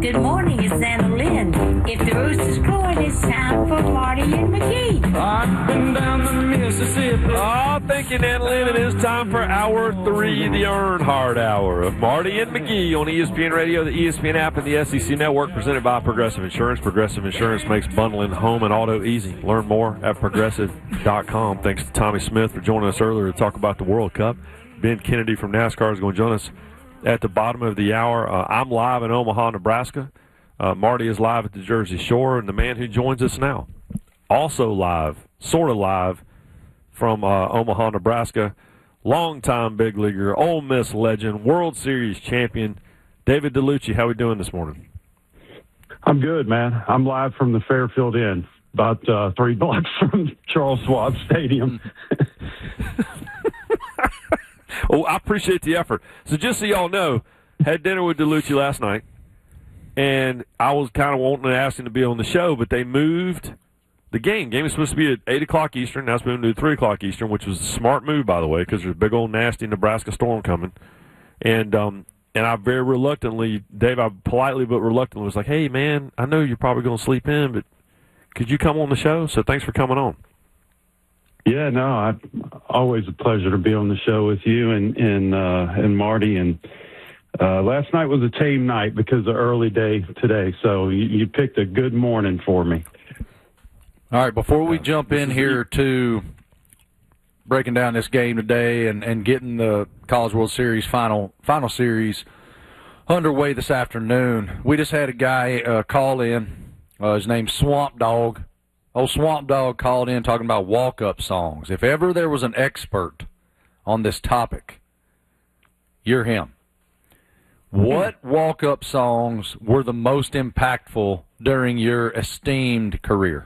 Good morning, it's Anna Lynn. If the rooster's crowing, it's time for Marty and McGee. I've been down the Mississippi. Oh, thank you, Anna Lynn. It is time for Hour 3, the Earnhardt Hour of Marty and McGee on ESPN Radio, the ESPN app, and the SEC Network, presented by Progressive Insurance. Progressive Insurance makes bundling home and auto easy. Learn more at Progressive.com. Thanks to Tommy Smith for joining us earlier to talk about the World Cup. Ben Kennedy from NASCAR is going to join us at the bottom of the hour. I'm live in Omaha, Nebraska. Marty is live at the Jersey Shore, and the man who joins us now, also live, sort of live, from Omaha, Nebraska, longtime big leaguer, Ole Miss legend, World Series champion, David Dellucci. How we doing this morning? I'm good, man. I'm live from the Fairfield Inn, about 3 blocks from Charles Schwab Stadium. Oh, I appreciate the effort. So just so y'all know, had dinner with Dellucci last night, and I was kind of wanting to ask him to be on the show, but they moved the game. Game was supposed to be at 8 o'clock Eastern. Now it's moved to 3 o'clock Eastern, which was a smart move, by the way, because there's a big old nasty Nebraska storm coming. And I very reluctantly, Dave, I politely but reluctantly was like, hey, man, I know you're probably going to sleep in, but could you come on the show? So thanks for coming on. Yeah, no, always a pleasure to be on the show with you and Marty. And last night was a tame night because of early day today, so you picked a good morning for me. All right, before we jump in here to breaking down this game today and getting the College World Series final series underway this afternoon, we just had a guy call in. His name's Swamp Dog. Old Swamp Dog called in talking about walk-up songs. If ever there was an expert on this topic, you're him. What walk-up songs were the most impactful during your esteemed career?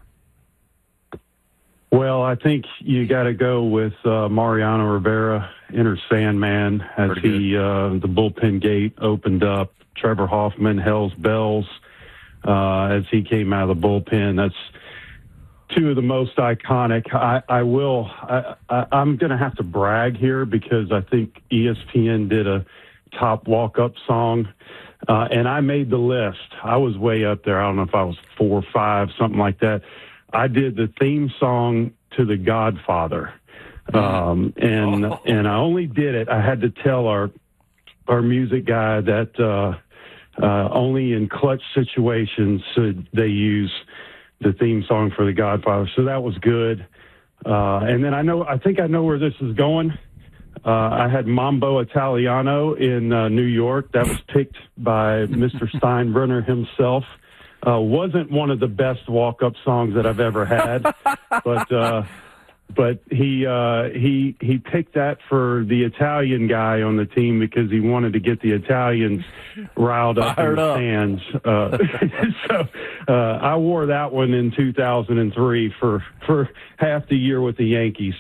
Well, I think you got to go with Mariano Rivera, Enter Sandman, as the bullpen gate opened up. Trevor Hoffman, Hell's Bells, as he came out of the bullpen. That's two of the most iconic. I'm going to have to brag here because I think ESPN did a top walk-up song, and I made the list. I was way up there. I don't know if I was 4 or 5, something like that. I did the theme song to The Godfather, and I only did it. I had to tell our music guy that only in clutch situations should they use the theme song for The Godfather. So that was good. And then I think I know where this is going. I had Mambo Italiano in New York. That was picked by Mr. Steinbrenner himself. Wasn't one of the best walk-up songs that I've ever had, but he picked that for the Italian guy on the team because he wanted to get the Italians riled up in the stands. So I wore that one in 2003 for half the year with the Yankees.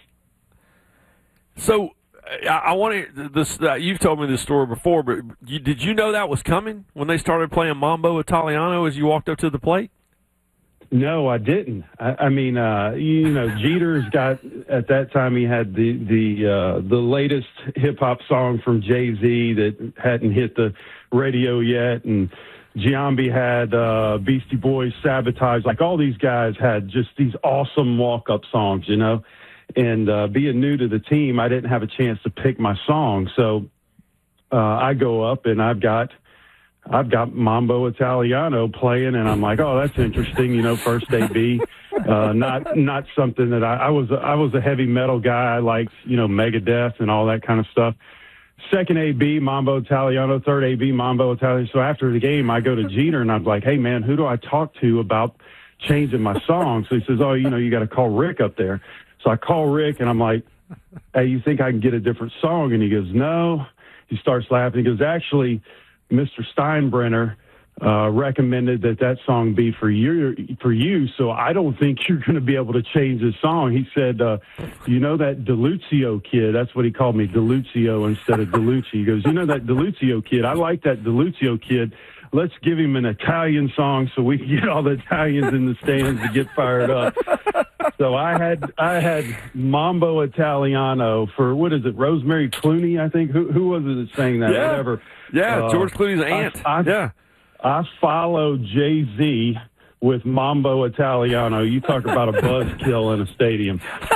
So I want to this. You've told me this story before, but did you know that was coming when they started playing Mambo Italiano as you walked up to the plate? No, I didn't. I mean, Jeter's got at that time he had the latest hip hop song from Jay-Z that hadn't hit the radio yet, and Giambi had Beastie Boys, Sabotage. Like all these guys had just these awesome walk up songs, you know. And being new to the team, I didn't have a chance to pick my song, so I go up and I've got Mambo Italiano playing, and I'm like, oh, that's interesting, you know, first AB. Not something that I was a heavy metal guy. I liked, you know, Megadeth and all that kind of stuff. Second AB, Mambo Italiano. Third AB, Mambo Italiano. So after the game, I go to Jeter and I'm like, hey man, who do I talk to about changing my song? So he says, oh, you know, you got to call Rick up there. So I call Rick and I'm like, hey, you think I can get a different song? And he goes, no. He starts laughing. He goes, actually, Mr. Steinbrenner recommended that song be for you, so I don't think you're going to be able to change the song. He said, you know that DeLucio kid? That's what he called me, DeLucio instead of DeLucci. He goes, you know that DeLucio kid? I like that DeLucio kid. Let's give him an Italian song so we can get all the Italians in the stands to get fired up. So I had Mambo Italiano for, what is it, Rosemary Clooney, I think? Who was it that sang that? Yeah. Whatever. Yeah, George Clooney's aunt. I follow Jay-Z with Mambo Italiano. You talk about a buzzkill in a stadium.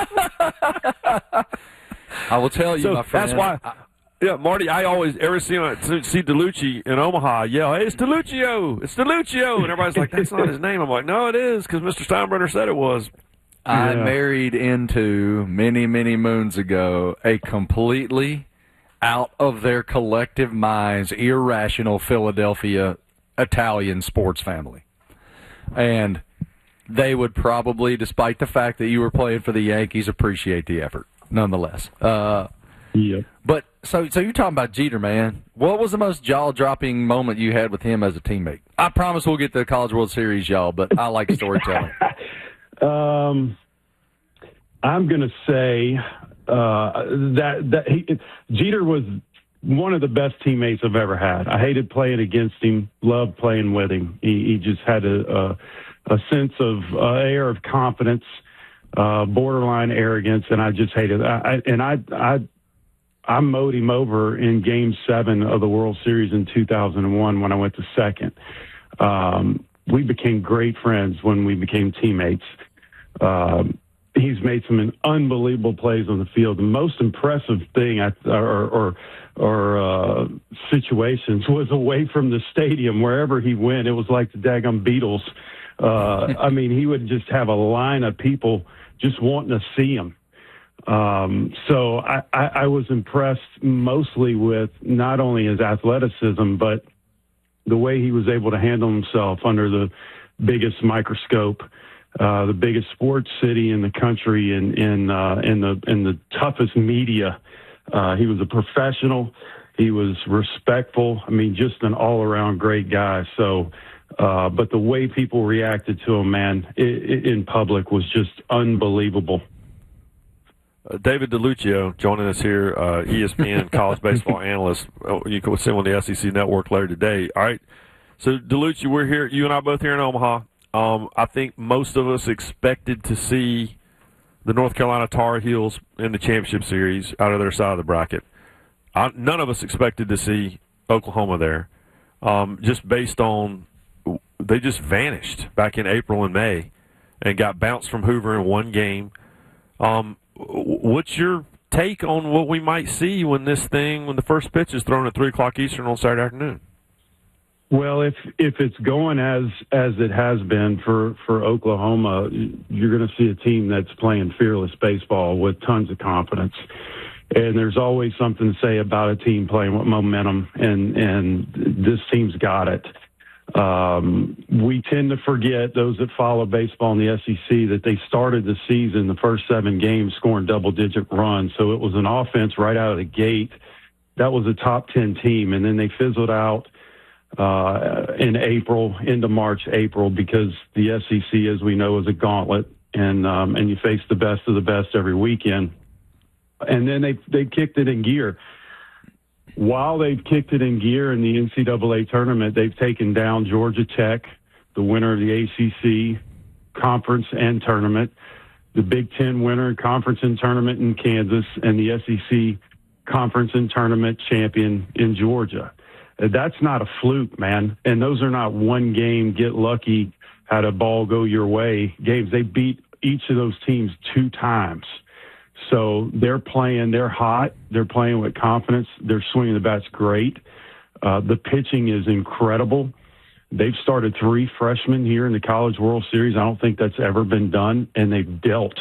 I will tell you, my friend. That's why. Yeah, Marty, I always, ever see DeLucci in Omaha, yell, "Hey, it's DeLuccio! It's DeLuccio!" And everybody's like, "That's not his name." I'm like, "No, it is, because Mr. Steinbrenner said it was." I married into, many, many moons ago, a completely out of their collective minds, irrational Philadelphia Italian sports family. And they would probably, despite the fact that you were playing for the Yankees, appreciate the effort, nonetheless. Yeah. But so you're talking about Jeter, man. What was the most jaw-dropping moment you had with him as a teammate? I promise we'll get to the College World Series, y'all, but I like storytelling. I'm going to say that Jeter was one of the best teammates I've ever had. I hated playing against him, loved playing with him. He just had a sense of air of confidence, borderline arrogance, and I just hated it. I mowed him over in Game 7 of the World Series in 2001 when I went to second. We became great friends when we became teammates. He's made some unbelievable plays on the field. The most impressive thing situations was away from the stadium. Wherever he went, it was like the daggum Beatles. I mean, he would just have a line of people just wanting to see him. So I was impressed mostly with not only his athleticism, but the way he was able to handle himself under the biggest microscope, the biggest sports city in the country, in the toughest media. He was a professional. He was respectful. I mean, just an all-around great guy. So, but the way people reacted to him, man, in public was just unbelievable. David DeLuccio joining us here, ESPN college baseball analyst. You can see him on the SEC Network later today. All right. So, DeLuccio, we're here. You and I both here in Omaha. I think most of us expected to see the North Carolina Tar Heels in the championship series out of their side of the bracket. None of us expected to see Oklahoma there, just based on they just vanished back in April and May and got bounced from Hoover in one game. What's your take on what we might see when the first pitch is thrown at 3 o'clock Eastern on Saturday afternoon? Well, if it's going as it has been for Oklahoma, you're going to see a team that's playing fearless baseball with tons of confidence. And there's always something to say about a team playing with momentum, and this team's got it. We tend to forget, those that follow baseball in the SEC, that they started the season, the first 7 games, scoring double-digit runs. So it was an offense right out of the gate. That was a top 10 team, and then they fizzled out in April, into March, April, because the SEC, as we know, is a gauntlet, and you face the best of the best every weekend. And then they kicked it in gear. While they've kicked it in gear in the NCAA tournament, they've taken down Georgia Tech, the winner of the ACC conference and tournament, the Big Ten winner conference and tournament in Kansas, and the SEC conference and tournament champion in Georgia. That's not a fluke, man. And those are not one game, get lucky, had a ball go your way games. They beat each of those teams 2 times. So they're playing, they're hot, they're playing with confidence, they're swinging the bats great. The pitching is incredible. They've started 3 freshmen here in the College World Series. I don't think that's ever been done, and they've dealt.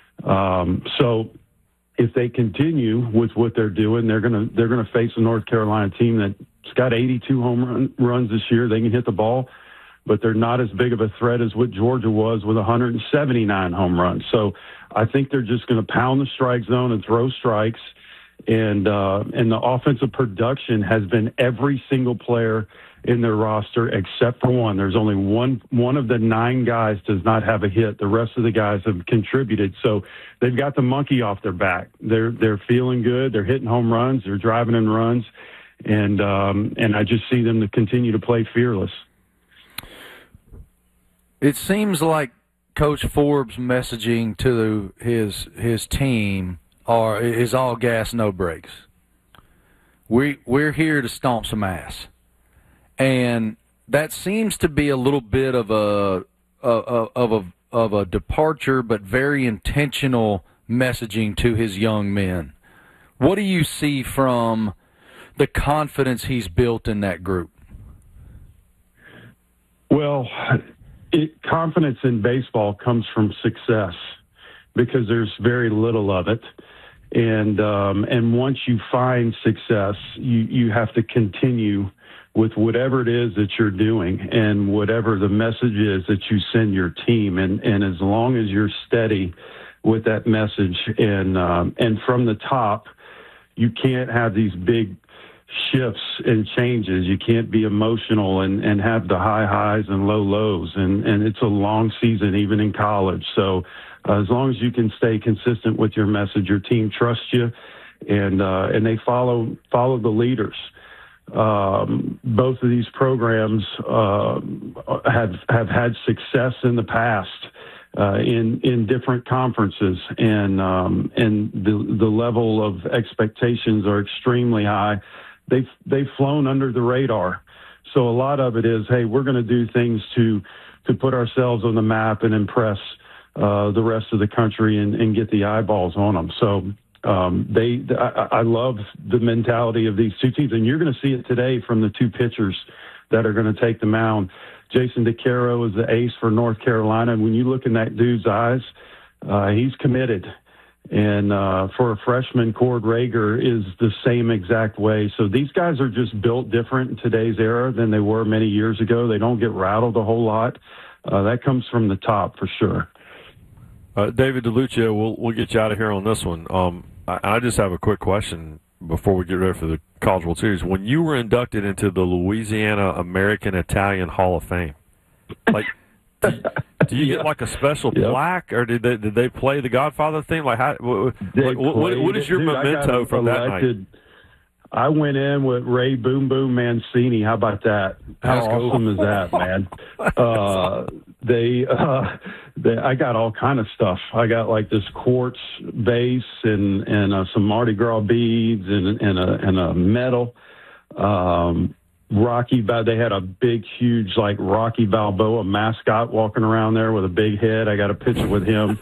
So if they continue with what they're doing, they're gonna face a North Carolina team that's got 82 home runs this year. They can hit the ball, but they're not as big of a threat as what Georgia was with 179 home runs. So I think they're just going to pound the strike zone and throw strikes. And the offensive production has been every single player in their roster except for one. There's only one of the 9 guys does not have a hit. The rest of the guys have contributed. So they've got the monkey off their back. They're feeling good. They're hitting home runs. They're driving in runs. And I just see them to continue to play fearless. It seems like Coach Forbes' messaging to his team is all gas, no brakes. We're here to stomp some ass, and that seems to be a little bit of a departure, but very intentional messaging to his young men. What do you see from the confidence he's built in that group? Well, confidence in baseball comes from success because there's very little of it. And once you find success, you have to continue with whatever it is that you're doing and whatever the message is that you send your team. And as long as you're steady with that message and from the top, you can't have these big shifts and changes. You can't be emotional and have the high highs and low lows. And it's a long season, even in college. So as long as you can stay consistent with your message, your team trusts you and they follow the leaders. Both of these programs have had success in the past in different conferences, and the level of expectations are extremely high. They've flown under the radar, so a lot of it is, hey, we're going to do things to put ourselves on the map and impress the rest of the country and get the eyeballs on them. So. I love the mentality of these two teams, and you're going to see it today from the two pitchers that are going to take the mound. Jason DeCaro is the ace for North Carolina, and when you look in that dude's eyes, he's committed. And for a freshman, Cord Rager is the same exact way. So these guys are just built different in today's era than they were many years ago. They don't get rattled a whole lot. That comes from the top for sure. David DeLucia, we'll get you out of here on this one. I just have a quick question before we get ready for the College World Series. When you were inducted into the Louisiana American Italian Hall of Fame, like, do you get like a special plaque, or did they play the Godfather theme? Like, what is your memento from that night? I went in with Ray Boom Boom Mancini. How about that? How awesome is that, man? I got all kind of stuff. I got like this quartz vase and some Mardi Gras beads and a medal. They had a big, huge, like Rocky Balboa mascot walking around there with a big head. I got a picture with him.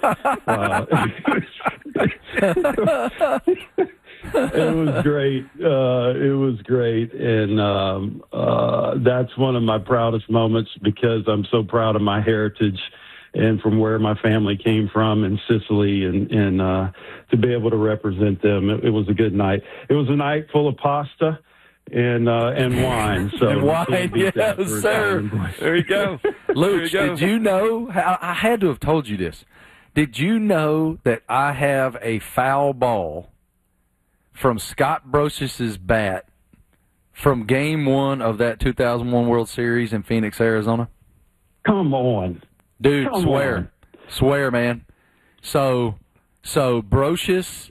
It was great. It was great. And that's one of my proudest moments because I'm so proud of my heritage and from where my family came from in Sicily and to be able to represent them. It was a good night. It was a night full of pasta and wine. So and wine, yes, sir. There you go. Luke, did you know, I had to have told you this. Did you know that I have a foul ball from Scott Brosius' bat from Game 1 of that 2001 World Series in Phoenix, Arizona? Come on. Dude, swear, man. So Brosius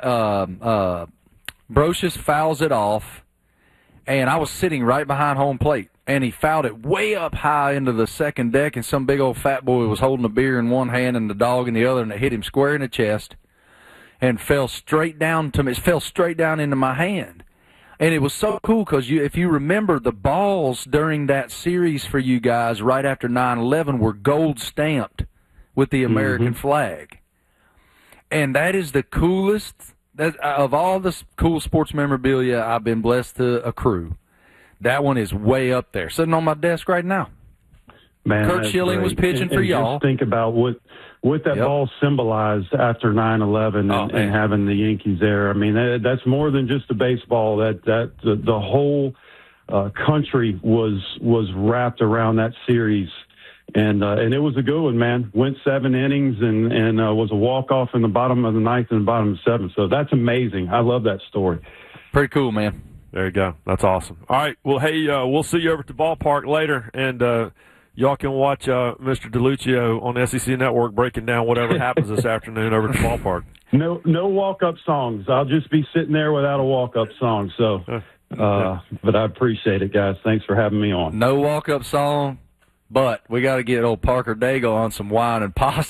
fouls it off, and I was sitting right behind home plate, and he fouled it way up high into the second deck, and some big old fat boy was holding a beer in one hand and the dog in the other, and it hit him square in the chest and fell straight down to me. It fell straight down into my hand. And it was so cool because if you remember, the balls during that series for you guys right after 9/11 were gold stamped with the American flag. And that is the coolest, of all the cool sports memorabilia I've been blessed to accrue. That one is way up there, sitting on my desk right now. Man, Kurt Schilling was pitching for y'all. Just think about what that ball symbolized after 9/11 and having the Yankees there. I mean, that's more than just a baseball. That the whole country was wrapped around that series, and it was a good one, man. Went 7 innings and was a walk-off in the bottom of the ninth and the bottom of the seventh. So that's amazing. I love that story. Pretty cool, man. There you go. That's awesome. All right. Well, hey, we'll see you over at the ballpark later, and y'all can watch Mr. DeLucia on the SEC Network breaking down whatever happens this afternoon over at the ballpark. No walk-up songs. I'll just be sitting there without a walk-up song. So, but I appreciate it, guys. Thanks for having me on. No walk-up song, but we got to get old Parker Dago on some wine and pasta.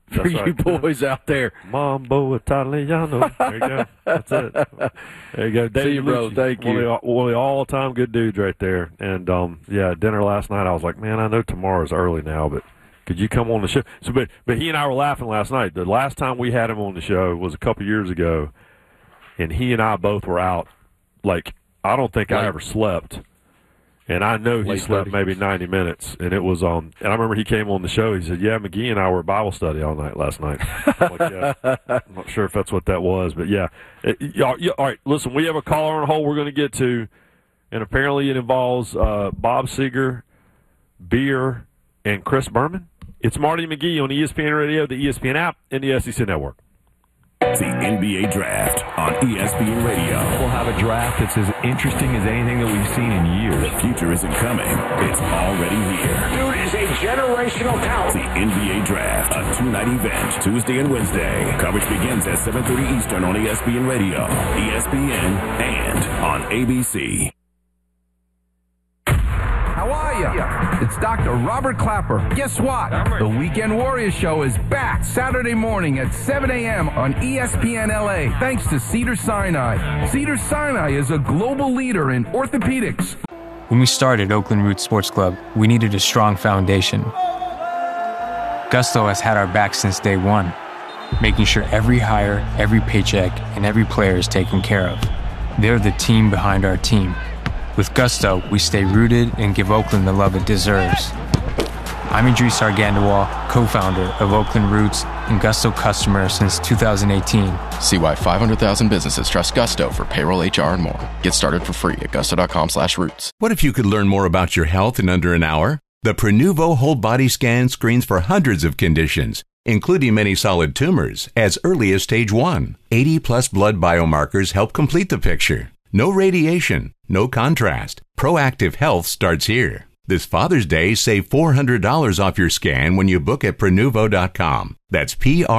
for That's you right. boys out there. Mambo Italiano. There you go. That's it. There you go. David See you, bro. Lucci, Thank you. One of the all-time good dudes right there. And, dinner last night, I was like, man, I know tomorrow's early now, but could you come on the show? So, but he and I were laughing last night. The last time we had him on the show was a couple years ago, and he and I both were out. Like, I don't think I ever slept. And I know he slept maybe 90 minutes, and it was and I remember he came on the show. He said, "Yeah, McGee and I were at Bible study all night last night." I'm like, yeah. I'm not sure if that's what that was, but yeah. All right, listen, we have a caller on hold we're going to get to, and apparently it involves Bob Seger, beer, and Chris Berman. It's Marty McGee on ESPN Radio, the ESPN app, and the SEC Network. The NBA Draft on ESPN Radio. We'll have a draft that's as interesting as anything that we've seen in years. The future isn't coming. It's already here. Dude is a generational talent. The NBA Draft, a two-night event, Tuesday and Wednesday. Coverage begins at 7:30 Eastern on ESPN Radio, ESPN, and on ABC. How are you? It's Dr. Robert Clapper. Guess what? The Weekend Warriors Show is back Saturday morning at 7 a.m. on ESPN LA, thanks to Cedars-Sinai. Cedars-Sinai is a global leader in orthopedics. When we started Oakland Roots Sports Club, we needed a strong foundation. Gusto has had our back since day one, making sure every hire, every paycheck, and every player is taken care of. They're the team behind our team. With Gusto, we stay rooted and give Oakland the love it deserves. I'm Idris Argandawal, co-founder of Oakland Roots and Gusto customer since 2018. See why 500,000 businesses trust Gusto for payroll, HR, and more. Get started for free at gusto.com/roots. What if you could learn more about your health in under an hour? The Prenuvo whole body scan screens for hundreds of conditions, including many solid tumors, as early as stage 1. 80-plus blood biomarkers help complete the picture. No radiation, no contrast. Proactive health starts here. This Father's Day, save $400 off your scan when you book at Prenuvo.com. That's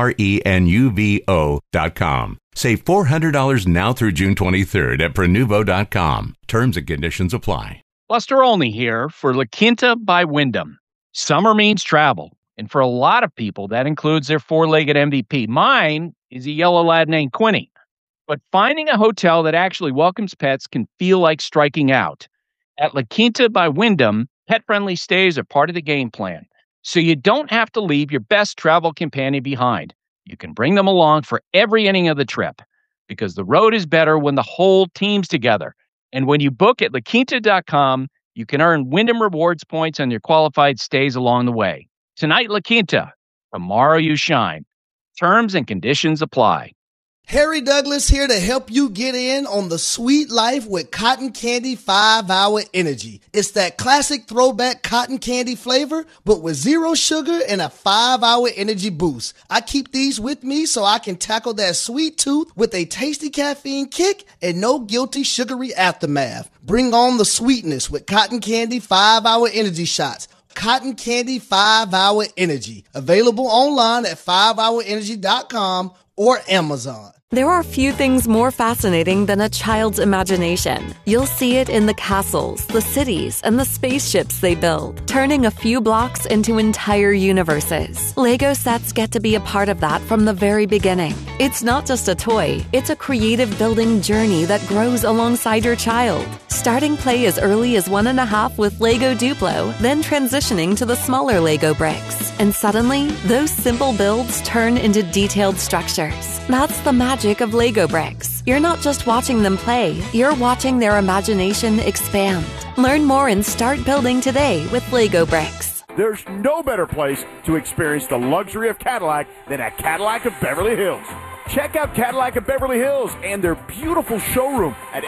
Prenuvo.com. Save $400 now through June 23rd at Prenuvo.com. Terms and conditions apply. Buster Olney here for La Quinta by Wyndham. Summer means travel, and for a lot of people, that includes their four-legged MVP. Mine is a yellow lad named Quinny. But finding a hotel that actually welcomes pets can feel like striking out. At La Quinta by Wyndham, pet-friendly stays are part of the game plan, so you don't have to leave your best travel companion behind. You can bring them along for every inning of the trip, because the road is better when the whole team's together. And when you book at LaQuinta.com, you can earn Wyndham Rewards points on your qualified stays along the way. Tonight, La Quinta. Tomorrow, you shine. Terms and conditions apply. Harry Douglas here to help you get in on the sweet life with Cotton Candy 5-Hour Energy. It's that classic throwback cotton candy flavor, but with zero sugar and a 5-hour energy boost. I keep these with me so I can tackle that sweet tooth with a tasty caffeine kick and no guilty sugary aftermath. Bring on the sweetness with Cotton Candy 5-Hour Energy Shots. Cotton Candy 5-Hour Energy. Available online at 5hourenergy.com or Amazon. There are few things more fascinating than a child's imagination. You'll see it in the castles, the cities, and the spaceships they build, turning a few blocks into entire universes. Lego sets get to be a part of that from the very beginning. It's not just a toy, it's a creative building journey that grows alongside your child. Starting play as early as 1.5 with Lego Duplo, then transitioning to the smaller Lego bricks. And suddenly, those simple builds turn into detailed structures. That's the magic of Lego bricks. You're not just watching them play, you're watching their imagination expand. Learn more and start building today with Lego bricks. There's no better place to experience the luxury of Cadillac than at Cadillac of Beverly Hills. Check out Cadillac of Beverly Hills and their beautiful showroom at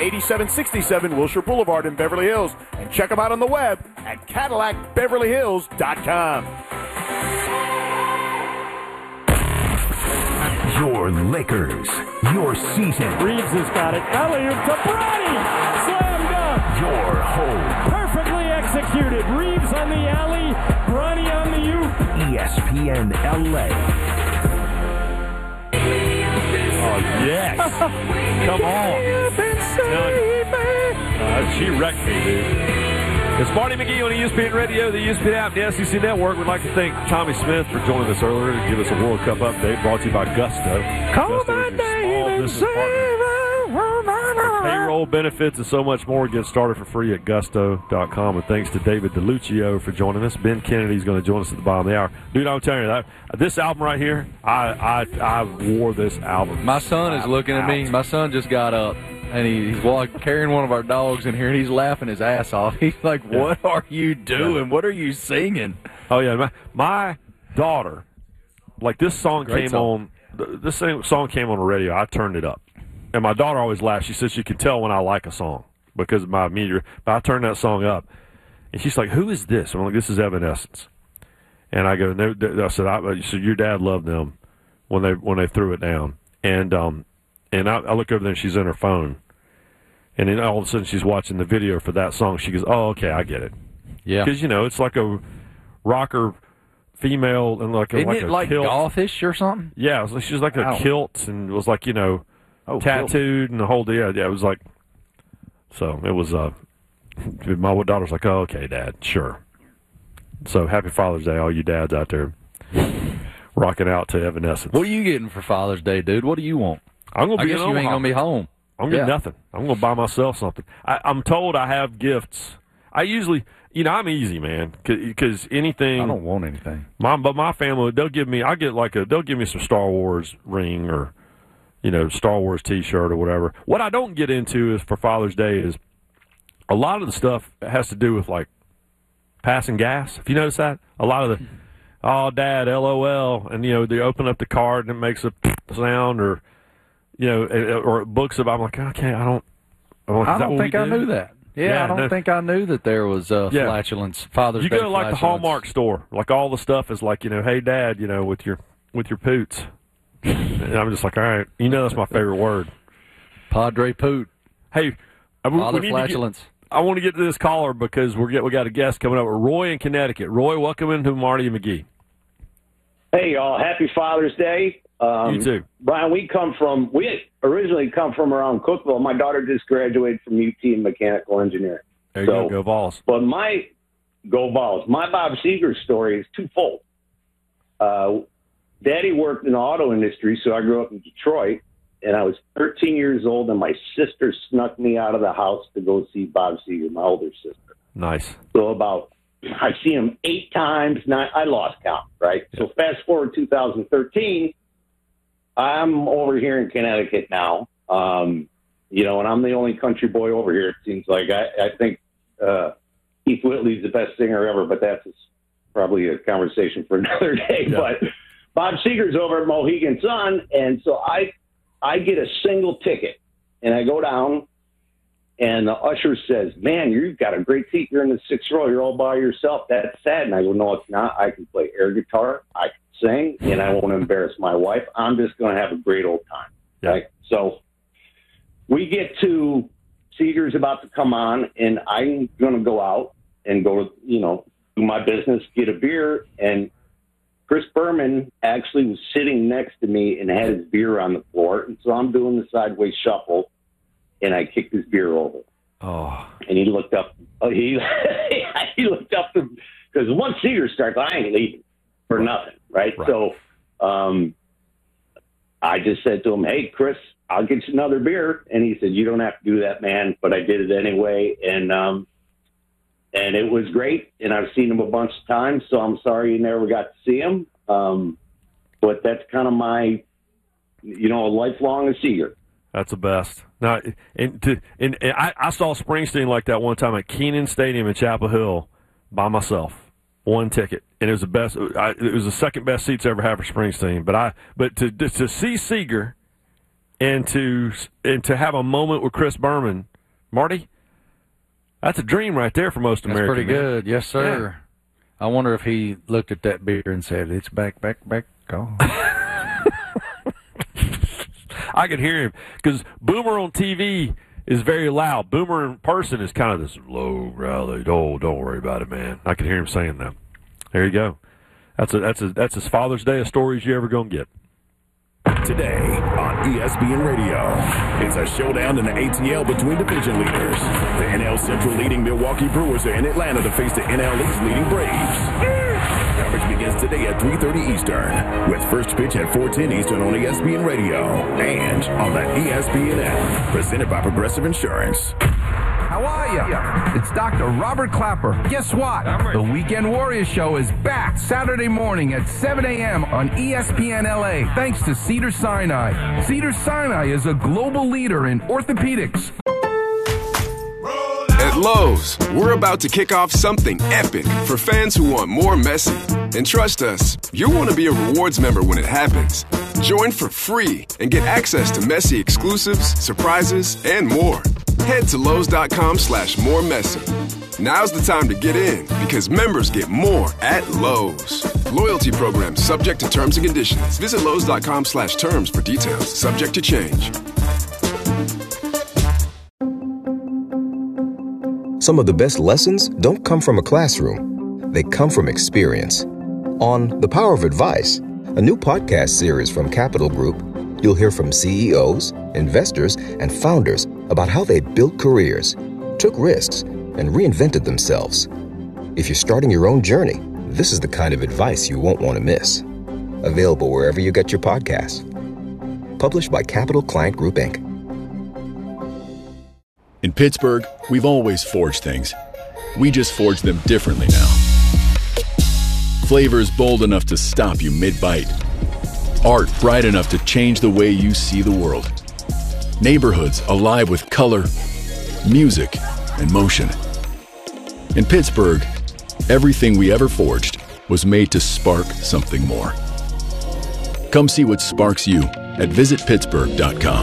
8767 Wilshire Boulevard in Beverly Hills. And check them out on the web at CadillacBeverlyHills.com. Your Lakers, your season. Reeves has got it. Alley-oop to Bronny. Slam dunk. Your home. Perfectly executed. Reeves on the alley. Bronny on the oop. ESPN LA. Oh, yes. Come on. She wrecked me, dude. It's Marty McGee on ESPN Radio, the ESPN app, the SEC Network. We'd like to thank Tommy Smith for joining us earlier to give us a World Cup update brought to you by Gusto. Call Gusto my is your small name and business say partner. Payroll, benefits, and so much more. Get started for free at gusto.com. And thanks to David DeLuccio for joining us. Ben Kennedy's going to join us at the bottom of the hour. Dude, I'm telling you, that this album right here, I wore this album. My son is looking at me. My son just got up. And he's carrying one of our dogs in here, and he's laughing his ass off. He's like, what are you doing? What are you singing? Oh, yeah. My daughter, like this song song came on the radio. I turned it up. And my daughter always laughs. She says she can tell when I like a song because of my meter. But I turned that song up. And she's like, who is this? I'm like, this is Evanescence. And I go, I said, your dad loved them when they threw it down. And I look over there and she's in her phone. And then all of a sudden she's watching the video for that song. She goes, oh, okay, I get it. Yeah. Because, it's like a rocker female and like a Isn't it like kilt. gothish or something? Yeah, she's like a kilt and it was like, tattooed and the whole deal. Yeah, it was like, so it was, my daughter's like, oh, okay, Dad, sure. So happy Father's Day, all you dads out there rocking out to Evanescence. What are you getting for Father's Day, dude? What do you want? I guess you ain't going to be home. I'm getting nothing. I'm going to buy myself something. I'm told I have gifts. I usually, I'm easy, man, because anything. I don't want anything. But my family, they'll give me some Star Wars ring or, Star Wars T-shirt or whatever. What I don't get into is for Father's Day is a lot of the stuff has to do with like passing gas. If you notice that, a lot of the, oh, Dad, LOL, and they open up the card and it makes a sound or. Or books about. I'm like, okay, I don't think I knew that. Yeah, I don't think I knew that there was flatulence. Father's Day. You go to like the Hallmark store, like all the stuff is like, hey, Dad, with your poots. And I'm just like, all right, that's my favorite word, Padre Poot. Hey, Father flatulence. I want to get to this caller because we got a guest coming up. Roy in Connecticut. Roy, welcome into Marty and McGee. Hey, y'all! Happy Father's Day. You too. Brian, we originally come from around Cookville. My daughter just graduated from UT in mechanical engineering. There you go Vols. But go Vols. My Bob Seger story is twofold. Daddy worked in the auto industry, so I grew up in Detroit, and I was 13 years old, and my sister snuck me out of the house to go see Bob Seger, my older sister. Nice. So I see him 8 times. I lost count, right? Yeah. So fast forward 2013, I'm over here in Connecticut now, and I'm the only country boy over here, it seems like. I think Keith Whitley's the best singer ever, but that's probably a conversation for another day. Yeah. But Bob Seger's over at Mohegan Sun, and so I get a single ticket, and I go down, and the usher says, man, you've got a great seat. You're in the 6th row. You're all by yourself. That's sad. And I go, no, it's not. I can play air guitar. I can sing, and I won't embarrass my wife. I'm just going to have a great old time. Yeah. Right? So we get to Seger's about to come on, and I'm going to go out and go to, do my business, get a beer. And Chris Berman actually was sitting next to me and had his beer on the floor. And so I'm doing the sideways shuffle, and I kicked his beer over. Oh. And he looked up. He looked up because once Seger starts, I ain't leaving for nothing, right? So I just said to him, hey, Chris, I'll get you another beer. And he said, you don't have to do that, man. But I did it anyway. And it was great. And I've seen him a bunch of times, so I'm sorry you never got to see him. But that's kind of my, a lifelong Seger. That's the best. Now, I saw Springsteen like that one time at Kenan Stadium in Chapel Hill by myself. One ticket, and it was the best. It was the second best seats I ever had for Springsteen. But to see Seger and to have a moment with Chris Berman, Marty, that's a dream right there for most Americans. That's pretty good, yes, sir. Yeah. I wonder if he looked at that beer and said, "It's back, go." I could hear him because Boomer on TV is very loud. Boomer in person is kind of this low, rally. Oh, don't worry about it, man. I can hear him saying that. There you go. That's as Father's Day of stories you ever gonna get. Today on ESPN Radio. It's a showdown in the ATL between division leaders. The NL Central leading Milwaukee Brewers are in Atlanta to face the NL East leading Braves. Coverage begins today at 3:30 Eastern, with first pitch at 4:10 Eastern on ESPN Radio and on the ESPN app. Presented by Progressive Insurance. How are ya? It's Dr. Robert Clapper. Guess what? The Weekend Warriors Show is back Saturday morning at 7 a.m. on ESPN LA, thanks to Cedars-Sinai. Cedars-Sinai is a global leader in orthopedics. At Lowe's, we're about to kick off something epic for fans who want more Messi. And trust us, you'll want to be a rewards member when it happens. Join for free and get access to Messi exclusives, surprises, and more. Head to Lowe's.com/moremessy. Now's the time to get in because members get more at Lowe's. Loyalty program subject to terms and conditions. Visit Lowe's.com/terms for details. Subject to change. Some of the best lessons don't come from a classroom. They come from experience. On The Power of Advice, a new podcast series from Capital Group, you'll hear from CEOs, investors, and founders about how they built careers, took risks, and reinvented themselves. If you're starting your own journey, this is the kind of advice you won't want to miss. Available wherever you get your podcasts. Published by Capital Client Group, Inc. In Pittsburgh, we've always forged things. We just forge them differently now. Flavors bold enough to stop you mid-bite. Art bright enough to change the way you see the world. Neighborhoods alive with color, music, and motion. In Pittsburgh, everything we ever forged was made to spark something more. Come see what sparks you at visitpittsburgh.com.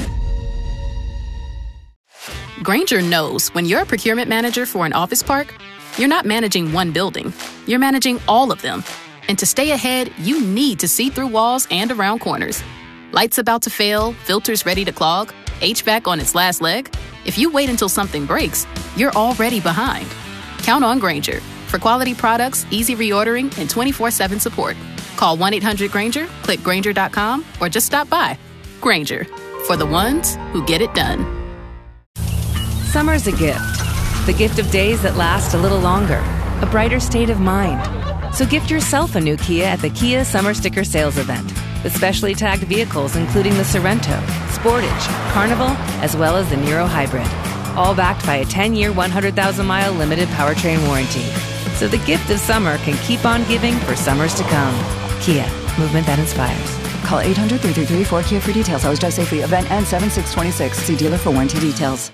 Grainger knows when you're a procurement manager for an office park, you're not managing one building, you're managing all of them. And to stay ahead, you need to see through walls and around corners. Lights about to fail, filters ready to clog, HVAC on its last leg. If you wait until something breaks, you're already behind. Count on Grainger for quality products, easy reordering, and 24/7 support. Call 1-800-GRAINGER, click Grainger.com, or just stop by. Grainger, for the ones who get it done. Summer's a gift. The gift of days that last a little longer. A brighter state of mind. So gift yourself a new Kia at the Kia Summer Sticker Sales Event. With specially tagged vehicles including the Sorrento, Sportage, Carnival, as well as the Niro Hybrid. All backed by a 10-year, 100,000-mile limited powertrain warranty. So the gift of summer can keep on giving for summers to come. Kia, movement that inspires. Call 800-333-4KIA for details. Always drive safely. Event ends 7/6/26. See dealer for warranty details.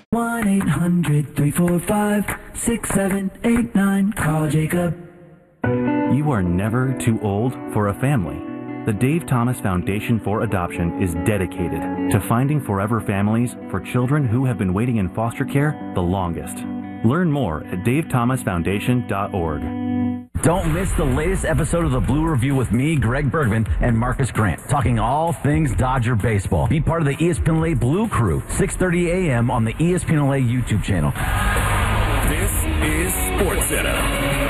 1-800-345-6789. Call Jacob. You are never too old for a family. The Dave Thomas Foundation for Adoption is dedicated to finding forever families for children who have been waiting in foster care the longest. Learn more at davethomasfoundation.org. Don't miss the latest episode of the Blue Review with me, Greg Bergman, and Marcus Grant, talking all things Dodger baseball. Be part of the ESPN LA Blue Crew, 6:30 a.m. on the ESPN LA YouTube channel. This is SportsCenter.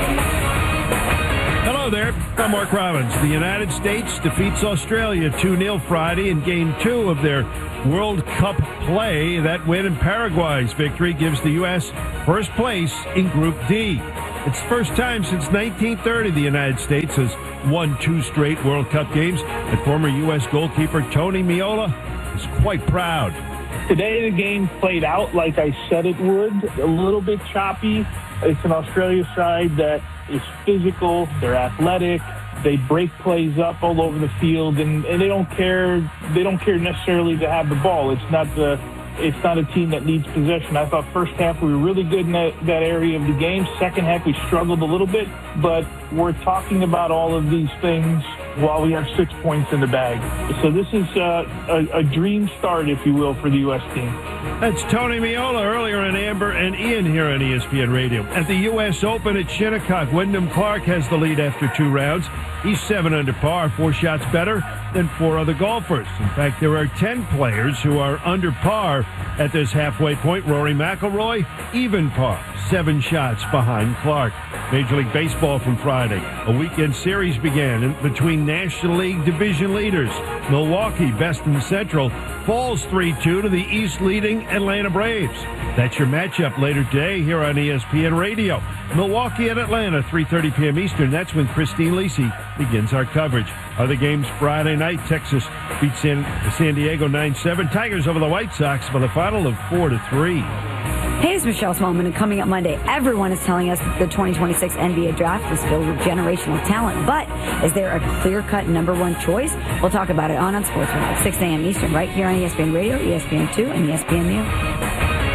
Hello there, I'm Mark Robbins. The United States defeats Australia 2-0 Friday in Game 2 of their World Cup play. That win in Paraguay's victory gives the U.S. first place in Group D. It's the first time since 1930 the United States has won 2 straight World Cup games, and former U.S. goalkeeper Tony Meola is quite proud. Today the game played out like I said it would, a little bit choppy. It's an Australia side that is physical, they're athletic, they break plays up all over the field, and they don't care necessarily to have the ball. It's not a team that needs possession. I thought first half we were really good in that area of the game. Second half we struggled a little bit, but we're talking about all of these things while we have 6 points in the bag. So this is a dream start, if you will, for the U.S. team. That's Tony Meola earlier in Amber and Ian here on ESPN Radio. At the U.S. Open at Shinnecock, Wyndham Clark has the lead after 2 rounds. He's 7 under par, 4 shots better. than 4 other golfers. In fact, there are 10 players who are under par at this halfway point. Rory McIlroy, even par, 7 shots behind Clark. Major League Baseball from Friday. A weekend series began between National League division leaders. Milwaukee, best in the Central, falls 3-2 to the East leading Atlanta Braves. That's your matchup later today here on ESPN Radio. Milwaukee at Atlanta, 3:30 p.m. Eastern. That's when Christine Lisi begins our coverage. Other games Friday night, Texas beats San Diego 9-7. Tigers over the White Sox by the final of 4-3. Hey, it's Michelle Smallman, and coming up Monday, everyone is telling us that the 2026 NBA draft is filled with generational talent. But is there a clear-cut number one choice? We'll talk about it on Sports Tonight, 6 a.m. Eastern, right here on ESPN Radio, ESPN2, and ESPN News.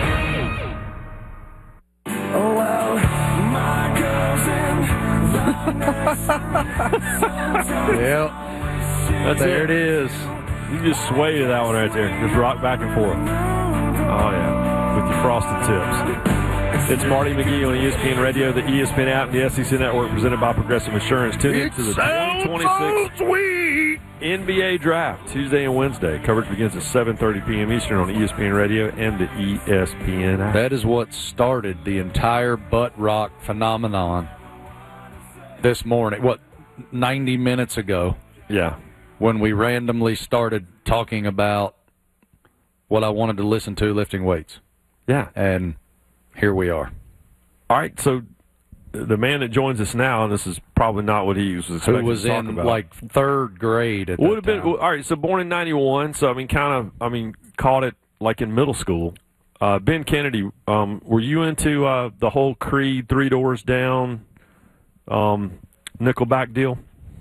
Yep. There it is. You just sway to that one right there. Just rock back and forth. Oh, yeah. With your frosted tips. It's Marty McGee on ESPN Radio, the ESPN app, and the SEC Network, presented by Progressive Insurance. Tune in to the 2026 NBA Draft, Tuesday and Wednesday. Coverage begins at 7:30 p.m. Eastern on ESPN Radio and the ESPN app. That is what started the entire butt rock phenomenon this morning. 90 minutes ago. Yeah. When we randomly started talking about what I wanted to listen to lifting weights. Yeah. And here we are. All right, so the man that joins us now, and this is probably not what he was expecting who was to talk in about. like third grade at Would have that been time. all right. So born in '91. So caught it like in middle school. Ben Kennedy, were you into the whole Creed, Three Doors Down, Nickelback deal?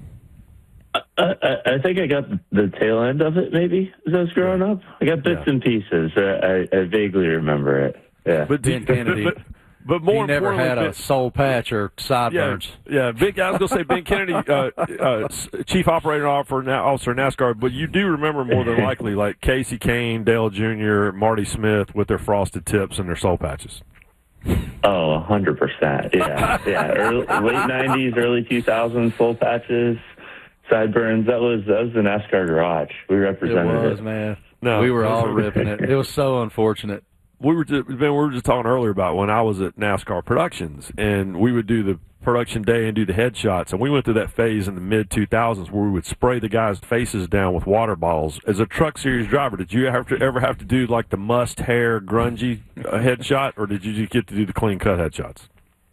I think I got the tail end of it, maybe, as I was growing up. I got bits and pieces. I vaguely remember it. Yeah. But Ben Kennedy, but more he never had a importantly, soul patch or sideburns. Yeah. I was going to say Ben Kennedy, Chief Operating Officer NASCAR, but you do remember more than likely like Casey Kane, Dale Jr., Marty Smith with their frosted tips and their soul patches. Oh, 100%. Yeah. Late 90s, early 2000s, soul patches, sideburns. That was the NASCAR garage. We represented it. It was, man. No, we were all ripping it. It was so unfortunate. We were just talking earlier about when I was at NASCAR Productions, and we would do the production day and do the headshots, and we went through that phase in the mid-2000s where we would spray the guys' faces down with water bottles. As a Truck Series driver, did you ever have to do like the must-hair, grungy headshot, or did you just get to do the clean-cut headshots?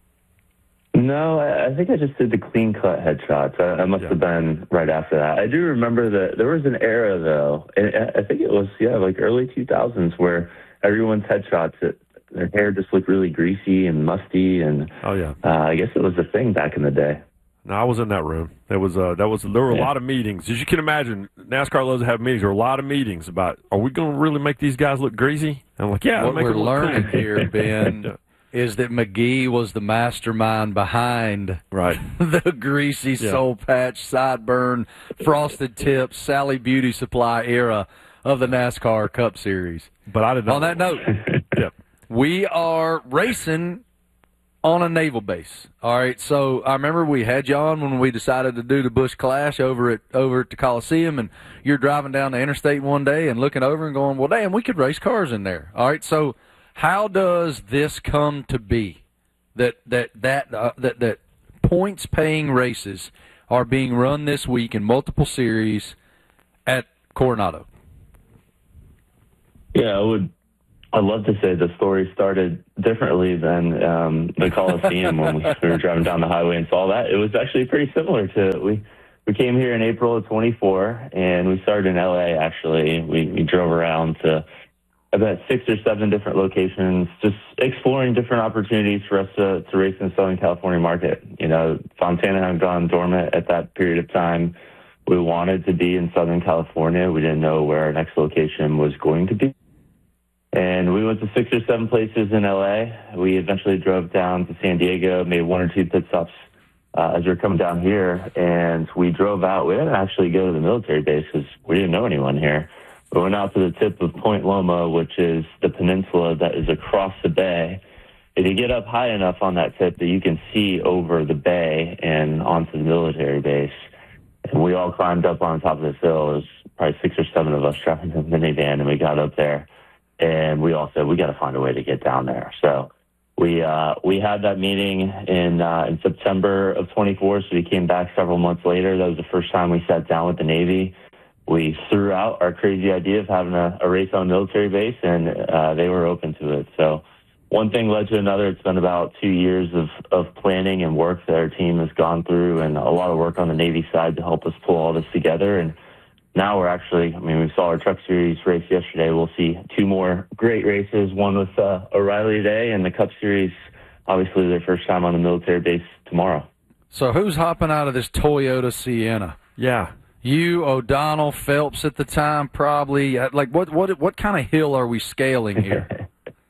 No, I think I just did the clean-cut headshots. I must have been right after that. I do remember that there was an era, though, and I think it was, like early 2000s, where everyone's headshots, their hair just looked really greasy and musty, and I guess it was a thing back in the day. No, I was in that room. There were a lot of meetings. As you can imagine, NASCAR loves to have meetings. There were a lot of meetings about, are we going to really make these guys look greasy? And I'm like, yeah. What make we're them look learning clean. here, Ben, is that McGee was the mastermind behind the greasy soul patch, sideburn, frosted tips, Sally Beauty Supply era of the NASCAR Cup Series. But I didn't know. On that note, we are racing on a naval base. All right, so I remember we had you on when we decided to do the Busch Clash over at the Coliseum, and you're driving down the interstate one day and looking over and going, well, damn, we could race cars in there. All right, so how does this come to be that points-paying races are being run this week in multiple series at Coronado? Yeah, I'd love to say the story started differently than the Coliseum when we were driving down the highway and saw that. It was actually pretty similar to we came here in April of 24, and we started in L.A., actually. We drove around to about 6 or 7 different locations, just exploring different opportunities for us to race in the Southern California market. Fontana had gone dormant at that period of time. We wanted to be in Southern California. We didn't know where our next location was going to be. And we went to 6 or 7 places in L.A. We eventually drove down to San Diego, made 1 or 2 pit stops as we were coming down here. And we drove out. We didn't actually go to the military base because we didn't know anyone here. We went out to the tip of Point Loma, which is the peninsula that is across the bay. If you get up high enough on that tip that you can see over the bay and onto the military base. we all climbed up on top of this hill. It was probably 6 or 7 of us driving the minivan, and we got up there, and we all said, we got to find a way to get down there. So we had that meeting in September of 24, so we came back several months later. That was the first time we sat down with the Navy. We threw out our crazy idea of having a race on a military base, and they were open to it. So one thing led to another. It's been about 2 years of planning and work that our team has gone through, and a lot of work on the Navy side to help us pull all this together. And now we're actually, we saw our Truck Series race yesterday. We'll see 2 more great races, one with O'Reilly today, and the Cup Series, obviously their first time on the military base tomorrow. So who's hopping out of this Toyota Sienna? Yeah. You, O'Donnell, Phelps at the time, probably. Like, what kind of hill are we scaling here?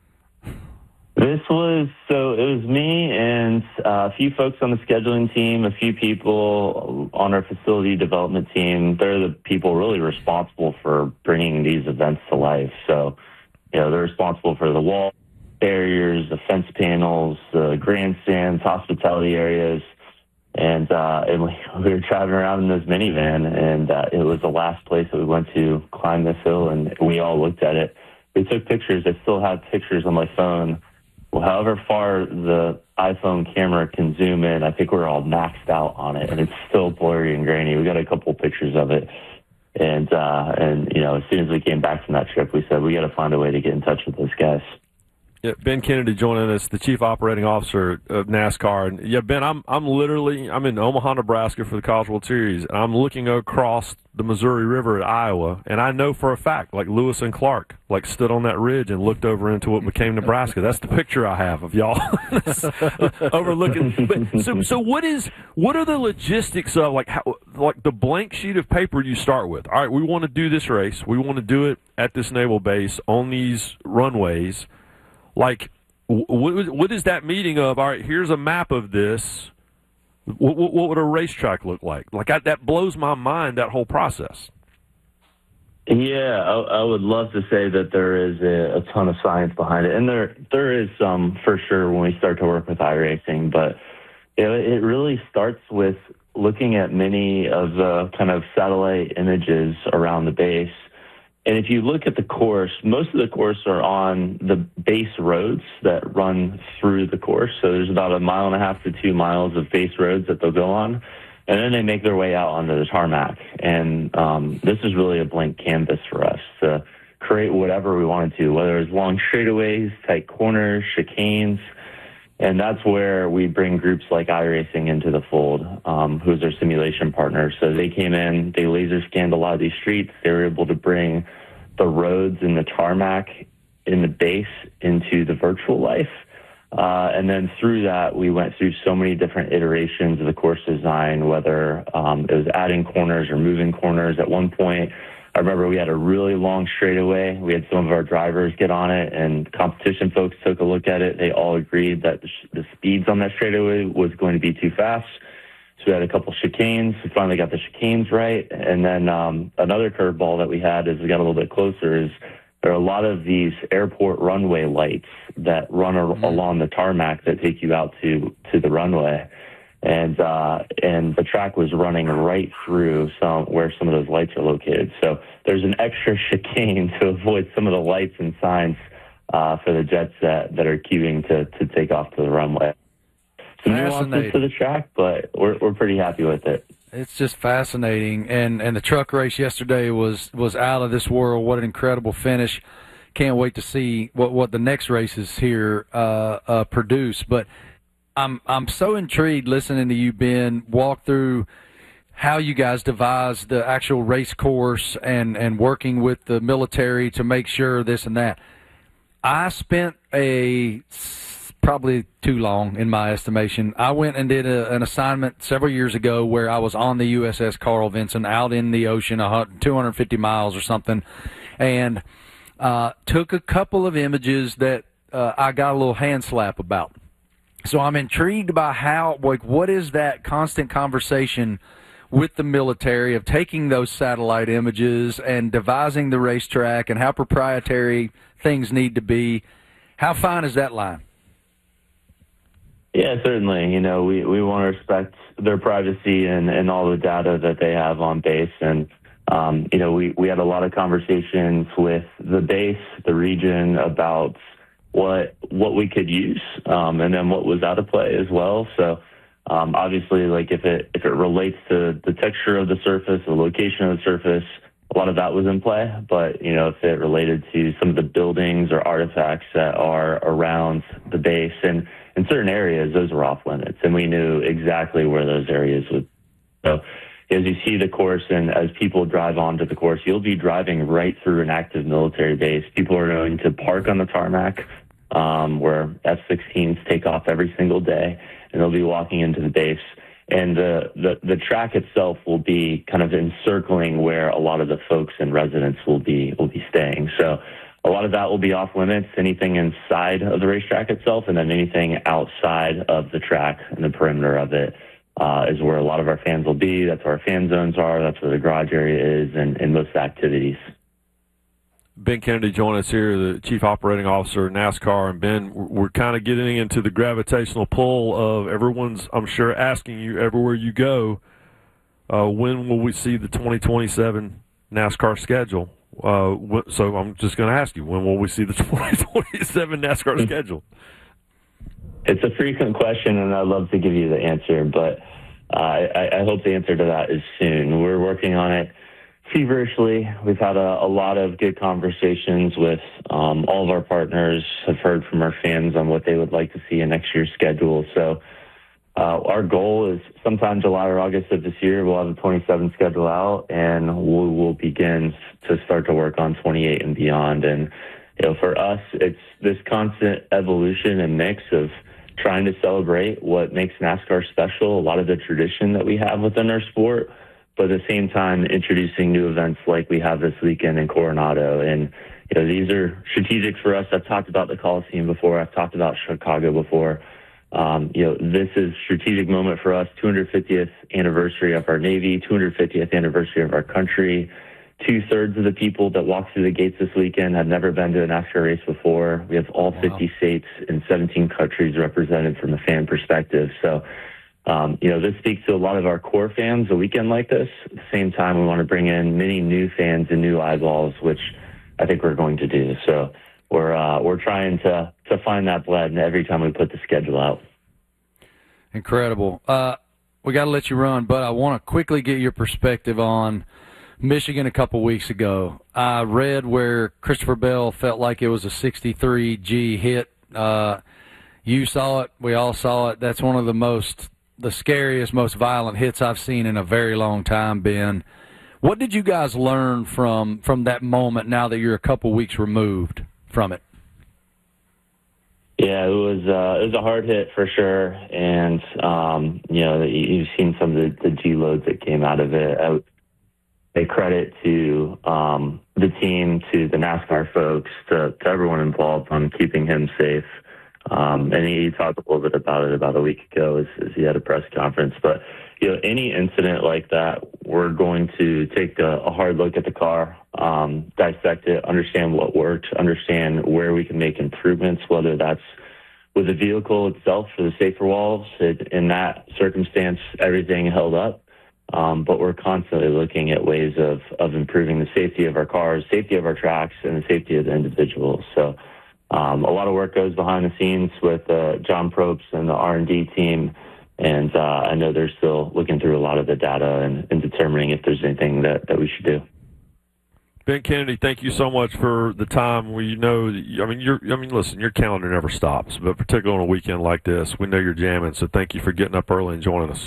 It was me and a few folks on the scheduling team, a few people on our facility development team. They're the people really responsible for bringing these events to life. So, they're responsible for the wall barriers, the fence panels, the grandstands, hospitality areas. And we were driving around in this minivan, and it was the last place that we went to climb this hill, and we all looked at it. We took pictures. I still have pictures on my phone. Well, however far the iPhone camera can zoom in, I think we're all maxed out on it, and it's still blurry and grainy. We got a couple pictures of it. And as soon as we came back from that trip, we said, we got to find a way to get in touch with those guys. Yeah, Ben Kennedy joining us, the Chief Operating Officer of NASCAR. And yeah, Ben, I'm in Omaha, Nebraska for the College World Series, and I'm looking across the Missouri River at Iowa, and I know for a fact, like Lewis and Clark, stood on that ridge and looked over into what became Nebraska. That's the picture I have of y'all overlooking. But, so what are the logistics of the blank sheet of paper you start with? All right, we want to do this race. We want to do it at this naval base on these runways. What is that meeting of? All right, here's a map of this. What would a racetrack look like? That blows my mind, that whole process. Yeah, I would love to say that there is a ton of science behind it, and there is some for sure when we start to work with iRacing. But it really starts with looking at many of the kind of satellite images around the base. And if you look at the course, most of the course are on the base roads that run through the course. So there's about 1.5 to 2 miles of base roads that they'll go on. And then they make their way out onto the tarmac. And this is really a blank canvas for us to create whatever we wanted to, whether it's long straightaways, tight corners, chicanes. And that's where we bring groups like iRacing into the fold, who's our simulation partner. So they came in, they laser scanned a lot of these streets. They were able to bring the roads and the tarmac in the base into the virtual life. And then through that, we went through so many different iterations of the course design, whether it was adding corners or moving corners. At one point, I remember we had a really long straightaway. We had some of our drivers get on it, and competition folks took a look at it. They all agreed that the speeds on that straightaway was going to be too fast. So we had a couple chicanes. We finally got the chicanes right. And then another curveball that we had as we got a little bit closer is there are a lot of these airport runway lights that run along the tarmac that take you out to the runway. And the track was running right through where some of those lights are located. So there's an extra chicane to avoid some of the lights and signs for the jets that are queuing to take off to the runway. Some nuances to the track, but we're pretty happy with it. It's just fascinating, and the truck race yesterday was out of this world. What an incredible finish! Can't wait to see what the next races here produce. But I'm so intrigued listening to you, Ben, walk through how you guys devised the actual race course and working with the military to make sure this and that. I spent probably too long in my estimation. I went and did an assignment several years ago where I was on the USS Carl Vinson out in the ocean, 250 miles or something, and took a couple of images that I got a little hand slap about. So I'm intrigued by what is that constant conversation with the military of taking those satellite images and devising the racetrack and how proprietary things need to be. How fine is that line? Yeah, certainly. You know, we want to respect their privacy and all the data that they have on base. And, you know, we had a lot of conversations with the base, the region, about what we could use, and then what was out of play as well. So, obviously, like if it relates to the texture of the surface, the location of the surface, a lot of that was in play. But, you know, if it related to some of the buildings or artifacts that are around the base and in certain areas, those were off limits. And we knew exactly where those areas would. So as you see the course and as people drive onto the course, you'll be driving right through an active military base. People are going to park on the tarmac, where F-16s take off every single day, and they'll be walking into the base. And the track itself will be kind of encircling where a lot of the folks and residents will be staying. So a lot of that will be off limits, anything inside of the racetrack itself, and then anything outside of the track and the perimeter of it is where a lot of our fans will be. That's where our fan zones are. That's where the garage area is and most activities. Ben Kennedy joined us here, the Chief Operating Officer of NASCAR. And, Ben, we're kind of getting into the gravitational pull of everyone's, I'm sure, asking you everywhere you go, when will we see the 2027 NASCAR schedule? So I'm just going to ask you, when will we see the 2027 NASCAR schedule? It's a frequent question, and I'd love to give you the answer, but I hope the answer to that is soon. We're working on it feverishly. We've had a lot of good conversations with all of our partners, have heard from our fans on what they would like to see in next year's schedule. So our goal is sometime July or August of this year, we'll have the 27 schedule out, and we will begin to start to work on 28 and beyond. And, you know, for us, it's this constant evolution and mix of trying to celebrate what makes NASCAR special, a lot of the tradition that we have within our sport, but at the same time introducing new events like we have this weekend in Coronado. And, you know, these are strategic for us. I've talked about the Coliseum before. I've talked about Chicago before. You know, this is a strategic moment for us, 250th anniversary of our Navy, 250th anniversary of our country. 2/3 of the people that walk through the gates this weekend have never been to a NASCAR race before. We have all 50 states and 17 countries represented from a fan perspective. So, you know, this speaks to a lot of our core fans a weekend like this. At the same time, we want to bring in many new fans and new eyeballs, which I think we're going to do. So we're trying to find that blend every time we put the schedule out. Incredible. We got to let you run, but I want to quickly get your perspective on Michigan a couple weeks ago. I read where Christopher Bell felt like it was a 63G hit. You saw it. We all saw it. That's one of the scariest, most violent hits I've seen in a very long time, Ben. What did you guys learn from that moment now that you're a couple weeks removed from it? Yeah, it was a hard hit for sure, and you know, you've seen some of the G loads that came out of it. I pay credit to the team, to the NASCAR folks, to everyone involved on keeping him safe. And he talked a little bit about it about a week ago as he had a press conference. But, you know, any incident like that, we're going to take a hard look at the car, dissect it, understand what worked, understand where we can make improvements, whether that's with the vehicle itself for the safer walls. In that circumstance, everything held up. But we're constantly looking at ways of improving the safety of our cars, safety of our tracks, and the safety of the individuals. So a lot of work goes behind the scenes with John Probst and the R&D team, and I know they're still looking through a lot of the data and determining if there's anything that we should do. Ben Kennedy, thank you so much for the time. We know that, listen, your calendar never stops, but particularly on a weekend like this, we know you're jamming, so thank you for getting up early and joining us.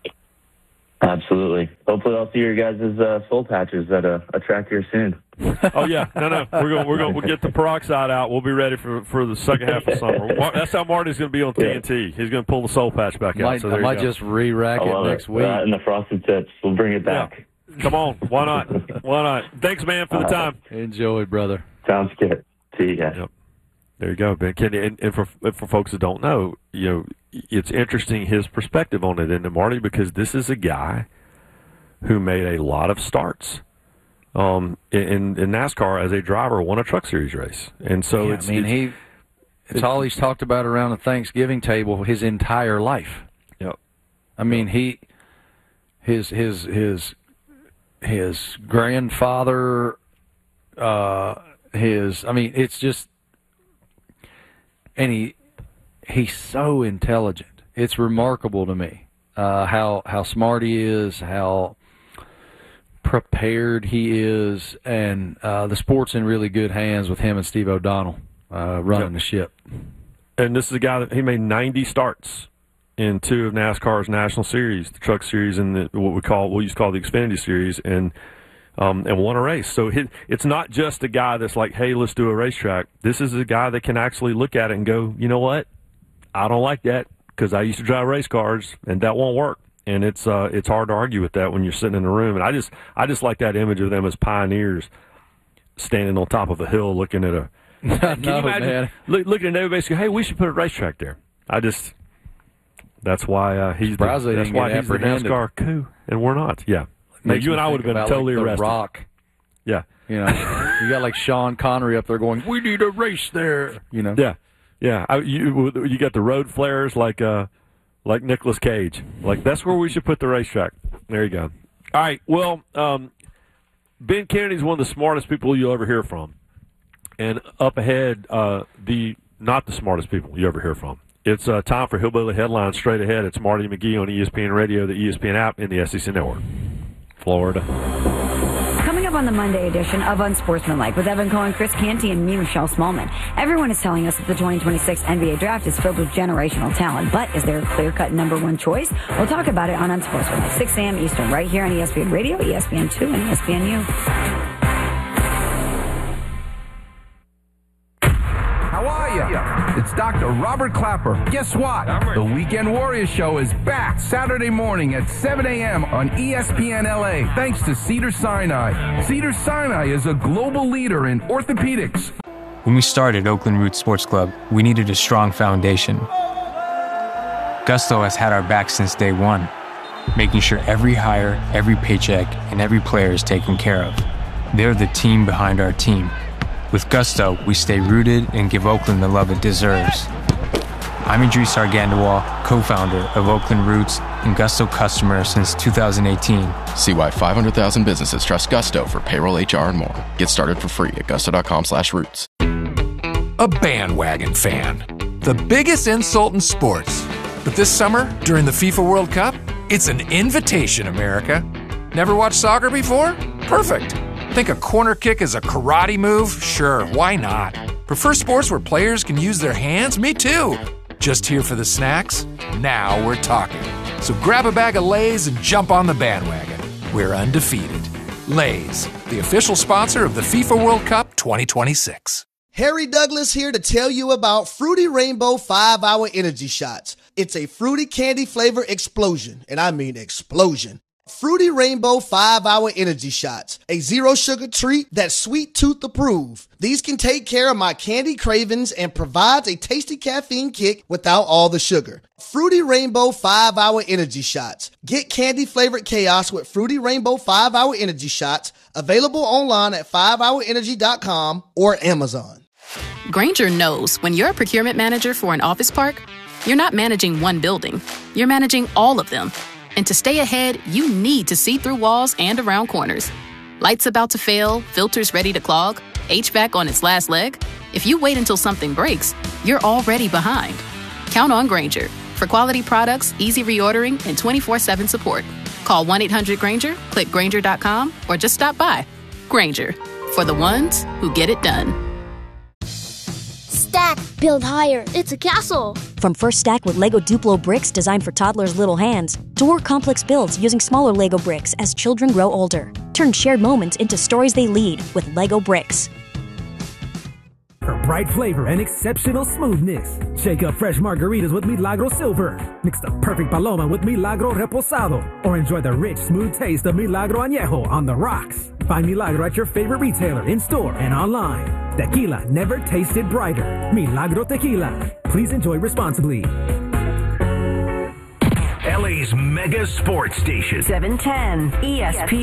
Absolutely. Hopefully, I'll see your guys' soul patches at a track here soon. Oh yeah, no, we'll get the peroxide out. We'll be ready for the second half of summer. That's how Marty's going to be on TNT. He's going to pull the soul patch back out. I might just re-rack it next week. And the frosted tips, we'll bring it back. Yeah. Come on, why not? Why not? Thanks, man, for the time. Enjoy, brother. Sounds good. See you guys. Yep. There you go, Ben Kennedy. And for folks that don't know, you know, it's interesting his perspective on it, isn't it, Marty? Because this is a guy who made a lot of starts in NASCAR as a driver, won a Truck Series race, and so It's all he's talked about around the Thanksgiving table his entire life. Yep. I mean, his grandfather, it's just, and he's so intelligent. It's remarkable to me how smart he is, how prepared he is, and the sport's in really good hands with him and Steve O'Donnell running the ship. And this is a guy that he made 90 starts in 2 of NASCAR's National Series, the Truck Series and what we used to call the Xfinity Series, and won a race. So it's not just a guy that's like, hey, let's do a racetrack. This is a guy that can actually look at it and go, you know what? I don't like that because I used to drive race cars, and that won't work. And it's hard to argue with that when you're sitting in the room. And I just like that image of them as pioneers standing on top of a hill looking at a. Can you imagine looking at everybody saying, hey, we should put a racetrack there? That's why he's the NASCAR coup, and we're not. Yeah. Now, you and I would have been totally arrested. Rock. Yeah. You know, you got like Sean Connery up there going, we need a race there. You know. Yeah. Yeah. You got the road flares like Nicolas Cage. Like, that's where we should put the racetrack. There you go. All right. Well, Ben Kennedy's one of the smartest people you'll ever hear from. And up ahead, not the smartest people you ever hear from. It's time for Hillbilly Headlines. Straight ahead, it's Marty McGee on ESPN Radio, the ESPN app, and the SEC Network. Florida. Coming up on the Monday edition of Unsportsmanlike with Evan Cohen, Chris Canty, and me, Michelle Smallman. Everyone is telling us that the 2026 NBA draft is filled with generational talent, but is there a clear-cut number one choice? We'll talk about it on Unsportsmanlike, 6 a.m. Eastern, right here on ESPN Radio, ESPN2, and ESPNU. How are you? It's Dr. Robert Clapper. Guess what? The Weekend Warriors show is back Saturday morning at 7 a.m. on ESPN LA, thanks to Cedars-Sinai. Cedars-Sinai is a global leader in orthopedics. When we started Oakland Roots Sports Club, we needed a strong foundation. Gusto has had our back since day one, making sure every hire, every paycheck, and every player is taken care of. They're the team behind our team. With Gusto, we stay rooted and give Oakland the love it deserves. I'm Idris Argandawal, co-founder of Oakland Roots and Gusto customer since 2018. See why 500,000 businesses trust Gusto for payroll, HR, and more. Get started for free at gusto.com/roots. A bandwagon fan. The biggest insult in sports. But this summer, during the FIFA World Cup, it's an invitation, America. Never watched soccer before? Perfect. Think a corner kick is a karate move? Sure, why not? Prefer sports where players can use their hands? Me too. Just here for the snacks? Now we're talking. So grab a bag of Lay's and jump on the bandwagon. We're undefeated. Lay's, the official sponsor of the FIFA World Cup 2026. Harry Douglas here to tell you about Fruity Rainbow 5-Hour Energy Shots. It's a fruity candy flavor explosion, and I mean explosion. Fruity Rainbow 5-Hour Energy Shots, a zero-sugar treat that's sweet tooth approved. These can take care of my candy cravings and provides a tasty caffeine kick without all the sugar. Fruity Rainbow 5-Hour Energy Shots. Get candy-flavored chaos with Fruity Rainbow 5-Hour Energy Shots, available online at 5hourenergy.com or Amazon. Grainger knows when you're a procurement manager for an office park, you're not managing one building, you're managing all of them. And to stay ahead, you need to see through walls and around corners. Lights about to fail, filters ready to clog, HVAC on its last leg. If you wait until something breaks, you're already behind. Count on Grainger for quality products, easy reordering, and 24/7 support. Call 1-800-GRAINGER, click Grainger.com, or just stop by. Grainger, for the ones who get it done. Stack, build higher. It's a castle. From First Stack with Lego Duplo bricks designed for toddlers' little hands, to more complex builds using smaller Lego bricks as children grow older. Turn shared moments into stories they lead with Lego bricks. For bright flavor and exceptional smoothness, shake up fresh margaritas with Milagro Silver. Mix the perfect Paloma with Milagro Reposado. Or enjoy the rich, smooth taste of Milagro Añejo on the rocks. Find Milagro at your favorite retailer, in-store and online. Tequila never tasted brighter. Milagro Tequila. Please enjoy responsibly. LA's mega sports station. 710 ESPN.